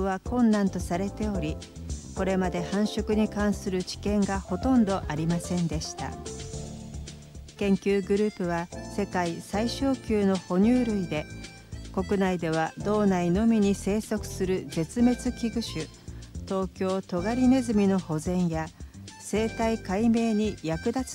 は困難とされており、これまで繁殖に関する知見がほとんどありませんでした。研究グループは世界最小級の哺乳類で、国内では道内のみに生息する絶滅危惧種、東京トガリネズミの保全や生態解明に役立つ